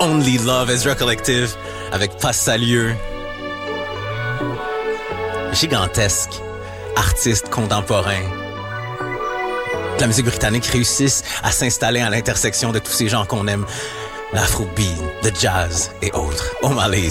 Only Love, Ezra Collective, avec Pas Salieu. Gigantesque, artiste contemporain. La musique britannique réussisse à s'installer à l'intersection de tous ces gens qu'on aime. L'afrobeat, le jazz et autres. O'Malley